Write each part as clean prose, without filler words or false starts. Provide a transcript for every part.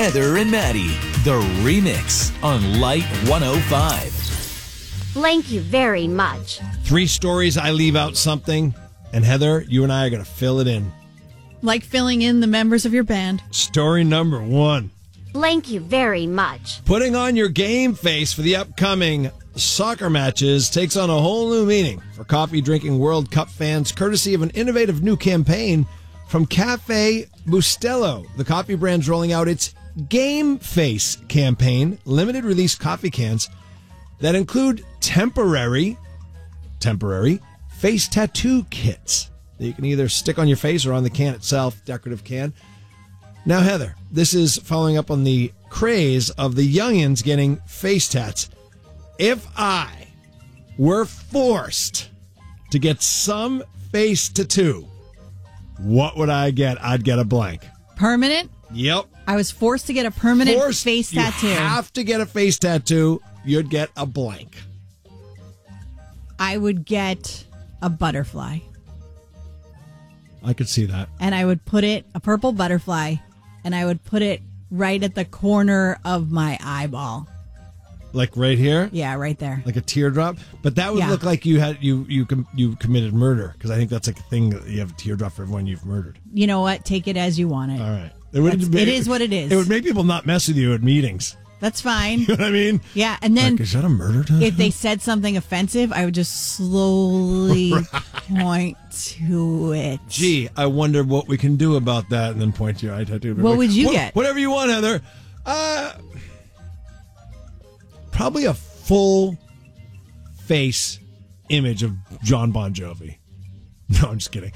Heather and Maddie, the remix on Light 105. Thank you very much. 3 stories, I leave out something, and Heather, you and I are going to fill it in. Like filling in the members of your band. Story number 1. Thank you very much. Putting on your game face for the upcoming soccer matches takes on a whole new meaning for coffee-drinking World Cup fans, courtesy of an innovative new campaign from Cafe Bustelo. The coffee brand's rolling out its Game Face campaign, limited release coffee cans that include temporary face tattoo kits that you can either stick on your face or on the can itself, decorative can. Now, Heather, this is following up on the craze of the youngins getting face tats. If I were forced to get some face tattoo, what would I get? I'd get a blank. Permanent? Yep. I was forced to get a permanent face tattoo. You have to get a face tattoo. You'd get a blank. I would get a butterfly. I could see that. And I would put it, a purple butterfly, and I would put it right at the corner of my eyeball. Like right here? Yeah, right there. Like a teardrop? But that would look like you committed murder, because I think that's like a thing that you have a teardrop for everyone you've murdered. You know what? Take it as you want it. All right. It is what it is. It would make people not mess with you at meetings. That's fine. You know what I mean? Yeah, and then like, is that a murder tattoo? If they said something offensive, I would just slowly point to it. Gee, I wonder what we can do about that, and then point to your eye tattoo. What would you get? Whatever you want, Heather. Probably a full face image of John Bon Jovi. No, I'm just kidding.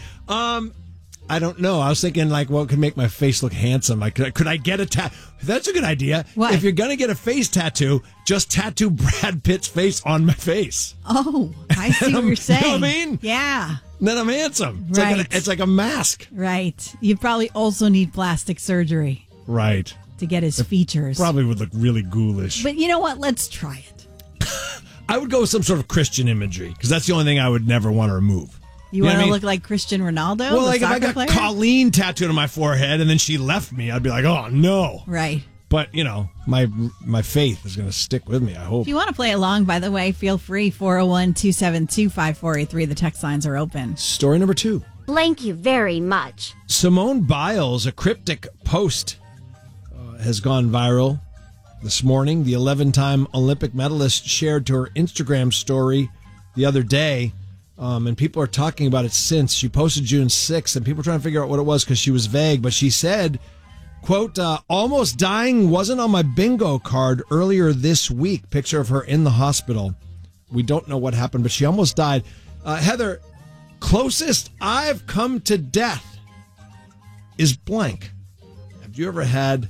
I don't know. I was thinking, like, what could make my face look handsome? Could I get a tattoo? That's a good idea. What? If you're going to get a face tattoo, just tattoo Brad Pitt's face on my face. Oh, I see what you're saying. You know what I mean? Yeah. Then I'm handsome. It's Right. Like it's like a mask. Right. You probably also need plastic surgery. Right. To get his features. Probably would look really ghoulish. But you know what? Let's try it. I would go with some sort of Christian imagery, because that's the only thing I would never want to remove. You want to look like Cristian Ronaldo? Well, like if I got player? Colleen tattooed on my forehead and then she left me, I'd be like, oh, no. Right. But, you know, my faith is going to stick with me, I hope. If you want to play along, by the way, feel free. 401-272-5483. The text lines are open. Story number 2. Thank you very much. Simone Biles, a cryptic post, has gone viral this morning. The 11-time Olympic medalist shared to her Instagram story the other day. And people are talking about it since. She posted June 6th, and people are trying to figure out what it was because she was vague. But she said, quote, almost dying wasn't on my bingo card earlier this week. Picture of her in the hospital. We don't know what happened, but she almost died. Heather, closest I've come to death is blank. Have you ever had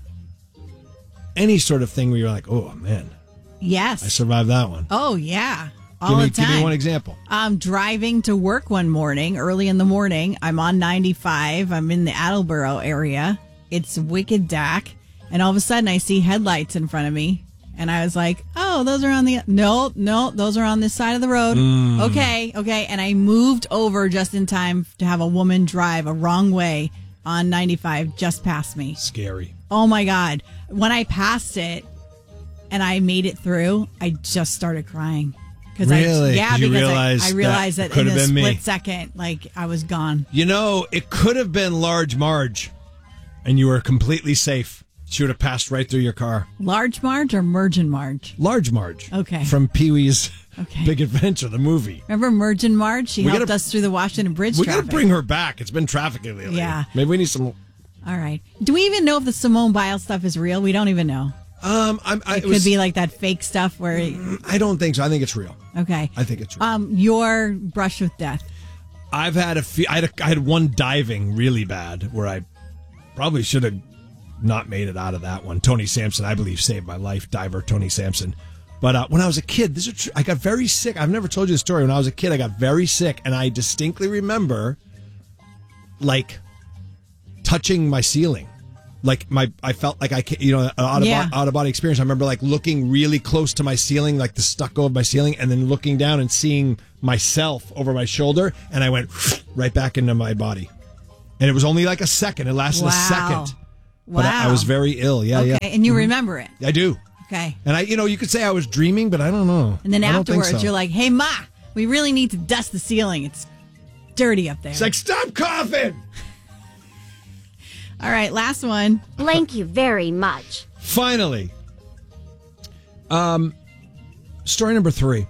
any sort of thing where you're like, oh, man. Yes. I survived that one. Oh, yeah. All the time. Give me one example. I'm driving to work one morning, early in the morning. I'm on 95. I'm in the Attleboro area. It's wicked dark. And all of a sudden, I see headlights in front of me. And I was like, oh, those are on the... No, those are on this side of the road. Okay. And I moved over just in time to have a woman drive a wrong way on 95 just past me. Scary. Oh, my God. When I passed it and I made it through, I just started crying. Really? Because I realized that in a split second, like, I was gone. You know, it could have been Large Marge, and you were completely safe. She would have passed right through your car. Large Marge or Mergin Marge? Large Marge. Okay. From Pee-wee's Big Adventure, the movie. Remember Mergin Marge? She helped us through the Washington Bridge traffic. We got to bring her back. It's been trafficking lately. Yeah. Maybe we need some... All right. Do we even know if the Simone Biles stuff is real? We don't even know. It could be like that fake stuff where... I don't think so. I think it's real. Okay. I think it's real. Your brush with death. I've had I had one diving really bad where I probably should have not made it out of that one. Tony Sampson, I believe, saved my life. Diver Tony Sampson. But when I was a kid, I got very sick. I've never told you the story. When I was a kid, I got very sick, and I distinctly remember, like, touching my ceiling. Like I felt like out of body experience. I remember like looking really close to my ceiling, like the stucco of my ceiling, and then looking down and seeing myself over my shoulder, and I went right back into my body. And it was only like a second. It lasted a second. But I was very ill. Yeah, okay. yeah. And you remember it. I do. Okay. And you could say I was dreaming, but I don't know. And then I don't think afterwards, so. you're like, hey, Ma, we really need to dust the ceiling. It's dirty up there. It's like, stop coughing. All right, last one. Thank you very much. Finally. Story number 3.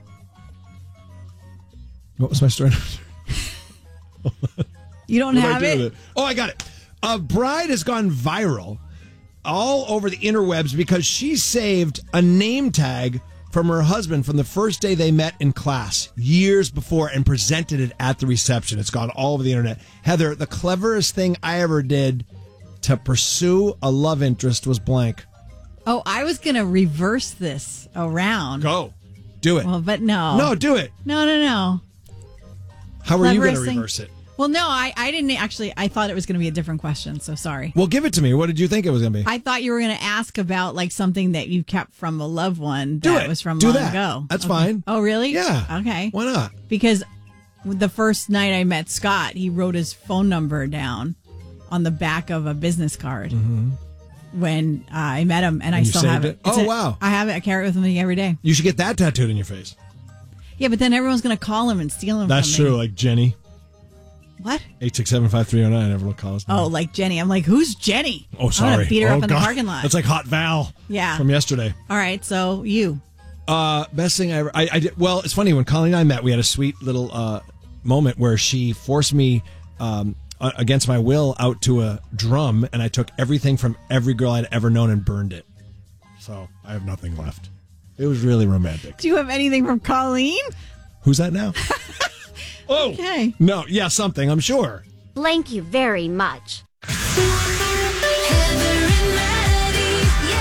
What was my story number 3? You don't have it? Oh, I got it. A bride has gone viral all over the interwebs because she saved a name tag from her husband from the first day they met in class years before and presented it at the reception. It's gone all over the internet. Heather, the cleverest thing I ever did to pursue a love interest was blank. Oh, I was going to reverse this around. Go. Do it. Well, but no. No, do it. No. How are you going to Cleverest thing- reverse it? Well, no, I didn't actually. I thought it was going to be a different question, so sorry. Well, give it to me. What did you think it was going to be? I thought you were going to ask about like something that you kept from a loved one Do that it. was from Do long that. ago. That's Okay. fine. Oh, really? Yeah. Okay. Why not? Because the first night I met Scott, he wrote his phone number down on the back of a business card when I met him, and I you still saved have it? it. Oh, wow. I have it. I carry it with me every day. You should get that tattooed in your face. Yeah, but then everyone's going to call him and steal him That's from me. true. Like Jenny. What? 867-5309. Everyone calls. Oh, like Jenny. I'm like, who's Jenny? Oh, I'm sorry. going to beat her Oh, up in the God. parking lot. That's like Hot Val. Yeah. From yesterday. All right, so you. Best thing I ever. I did. Well, it's funny. When Colleen and I met, we had a sweet little moment where she forced me against my will out to a drum, and I took everything from every girl I'd ever known and burned it. So I have nothing left. It was really romantic. Do you have anything from Colleen? Who's that now? Oh, Okay. no, yeah, something. I'm sure. Thank you very much. Heather and Maddie,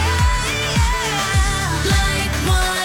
Light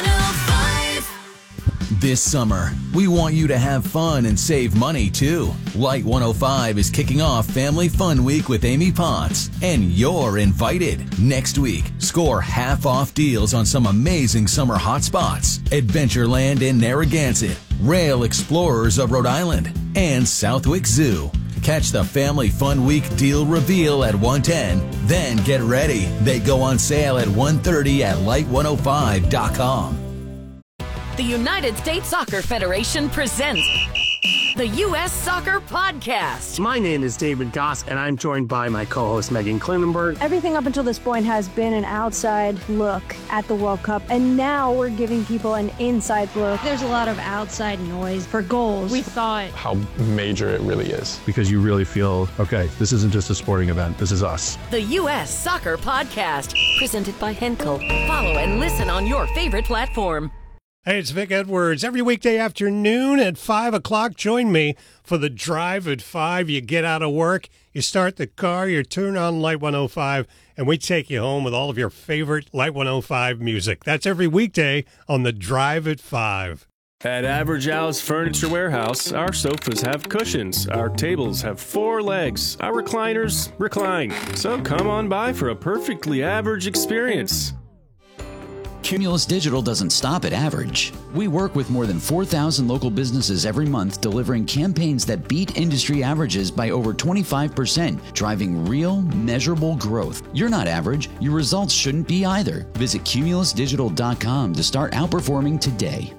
105. This summer, we want you to have fun and save money too. Light 105 is kicking off Family Fun Week with Amy Potts, and you're invited. Next week, score half-off deals on some amazing summer hotspots: Adventureland in Narragansett, Rail Explorers of Rhode Island, and Southwick Zoo. Catch the Family Fun Week deal reveal at 1:10. Then get ready. They go on sale at 1:30 at light105.com. The United States Soccer Federation presents the U.S. Soccer Podcast. My name is David Goss, and I'm joined by my co-host Megan Klinenberg. Everything up until this point has been an outside look at the World Cup, and now we're giving people an inside look. There's a lot of outside noise for goals. We thought how major it really is. Because you really feel, okay, this isn't just a sporting event, this is us. The U.S. Soccer Podcast, presented by Henkel. Follow and listen on your favorite platform. Hey, it's Vic Edwards. Every weekday afternoon at 5 o'clock, join me for the Drive at 5. You get out of work, you start the car, you turn on Light 105, and we take you home with all of your favorite Light 105 music. That's every weekday on the Drive at 5. At Average Al's Furniture Warehouse, our sofas have cushions, our tables have 4 legs, our recliners recline. So come on by for a perfectly average experience. Cumulus Digital doesn't stop at average. We work with more than 4,000 local businesses every month, delivering campaigns that beat industry averages by over 25%, driving real, measurable growth. You're not average. Your results shouldn't be either. Visit cumulusdigital.com to start outperforming today.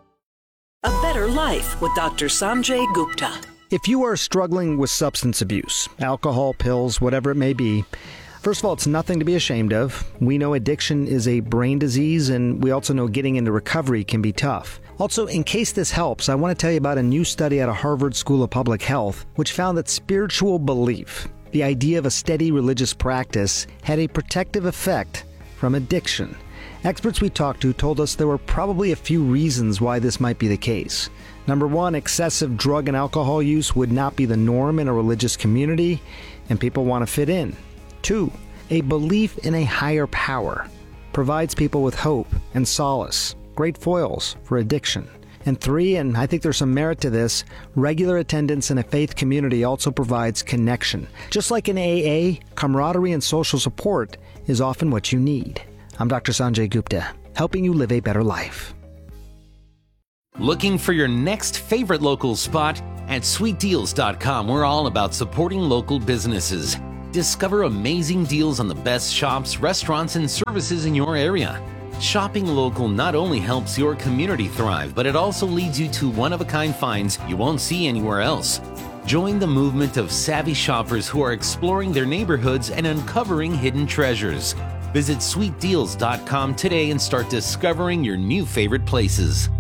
A Better Life with Dr. Sanjay Gupta. If you are struggling with substance abuse, alcohol, pills, whatever it may be, first of all, it's nothing to be ashamed of. We know addiction is a brain disease, and we also know getting into recovery can be tough. Also, in case this helps, I want to tell you about a new study out of Harvard School of Public Health, which found that spiritual belief, the idea of a steady religious practice, had a protective effect from addiction. Experts we talked to told us there were probably a few reasons why this might be the case. Number one, excessive drug and alcohol use would not be the norm in a religious community, and people want to fit in. 2, a belief in a higher power provides people with hope and solace, great foils for addiction. And 3, and I think there's some merit to this, regular attendance in a faith community also provides connection. Just like in AA, camaraderie and social support is often what you need. I'm Dr. Sanjay Gupta, helping you live a better life. Looking for your next favorite local spot? At sweetdeals.com, we're all about supporting local businesses. Discover amazing deals on the best shops, restaurants, and services in your area. Shopping local not only helps your community thrive, but it also leads you to one-of-a-kind finds you won't see anywhere else. Join the movement of savvy shoppers who are exploring their neighborhoods and uncovering hidden treasures. Visit sweetdeals.com today and start discovering your new favorite places.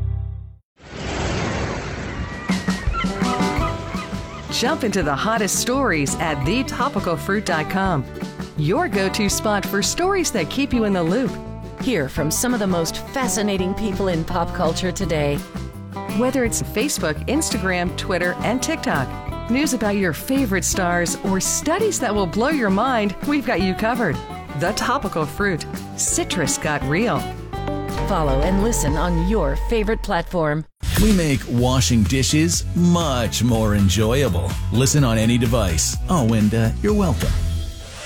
Jump into the hottest stories at thetopicalfruit.com. Your go-to spot for stories that keep you in the loop. Hear from some of the most fascinating people in pop culture today. Whether it's Facebook, Instagram, Twitter, and TikTok, news about your favorite stars, or studies that will blow your mind, we've got you covered. The Topical Fruit. Citrus got real. Follow and listen on your favorite platform. We make washing dishes much more enjoyable. Listen on any device. Oh, and you're welcome.